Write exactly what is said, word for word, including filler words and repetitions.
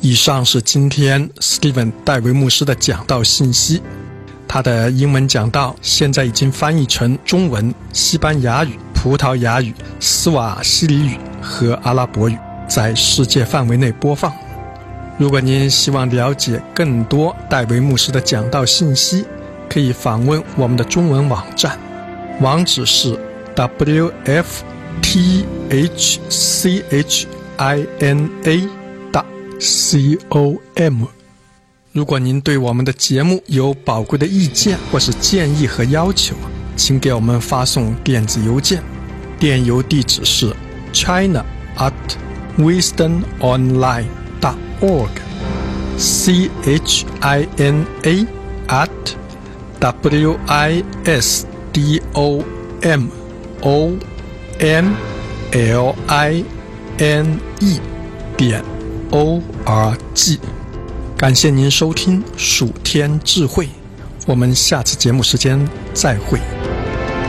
以上是今天 Steven 戴维牧师的讲道信息。他的英文讲道现在已经翻译成中文、西班牙语、葡萄牙语、斯瓦希里语和阿拉伯语，在世界范围内播放。如果您希望了解更多戴维牧师的讲道信息，可以访问我们的中文网站，网址是 w f t h c h i n a 点 com。如果您对我们的节目有宝贵的意见或是建议和要求，请给我们发送电子邮件，电邮地址是 china at wisdom online dot org c h i n a at w i s d o m o n l i n e 点 o r g。感谢您收听属天智慧，我们下次节目时间再会。